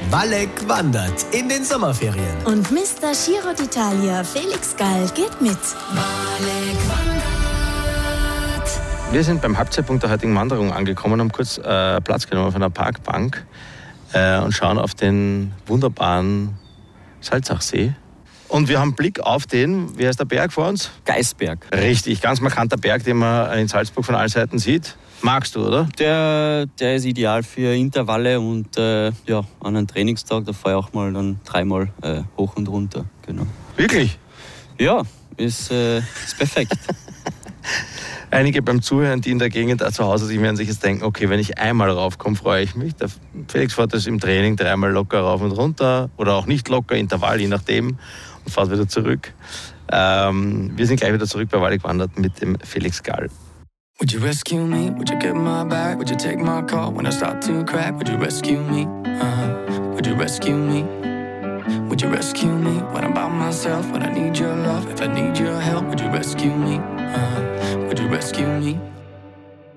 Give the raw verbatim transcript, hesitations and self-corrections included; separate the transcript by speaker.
Speaker 1: Walleck wandert in den Sommerferien.
Speaker 2: Und Mister Giro d'Italia Felix Gall geht mit. Walleck wandert.
Speaker 3: Wir sind beim Halbzeitpunkt der heutigen Wanderung angekommen, haben kurz äh, Platz genommen auf einer Parkbank äh, und schauen auf den wunderbaren Salzachsee. Und wir haben Blick auf den, wie heißt der Berg vor uns?
Speaker 4: Geißberg.
Speaker 3: Richtig, ganz markanter Berg, den man in Salzburg von allen Seiten sieht. Magst du, oder?
Speaker 4: Der, der ist ideal für Intervalle und äh, ja, an einem Trainingstag, da fahre ich auch mal dann dreimal äh, hoch und runter. Genau.
Speaker 3: Wirklich?
Speaker 4: Ja, ist, äh, ist perfekt.
Speaker 3: Einige beim Zuhören, die in der Gegend zu Hause sind, werden sich jetzt denken, okay, wenn ich einmal raufkomme, freue ich mich. Der Felix fährt das im Training dreimal locker rauf und runter oder auch nicht locker, Intervall, je nachdem, und fährt wieder zurück. Ähm, wir sind gleich wieder zurück bei Walleck wandert mit dem Felix Gall.
Speaker 5: Would you rescue me? Would you get my back? Would you take my call when I start to crack? Would you rescue me? Uh-huh. Would you rescue me? Would you rescue me when I'm by myself? When I need your love, if I need your help, would you rescue me? Uh-huh. Would you rescue me?